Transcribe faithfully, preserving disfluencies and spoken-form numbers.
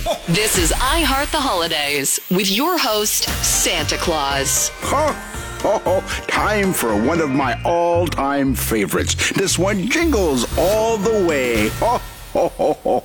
This is I Heart the Holidays with your host, Santa Claus. Oh, time for one of my all-time favorites. This one jingles all the way. Oh, ho, ho, ho.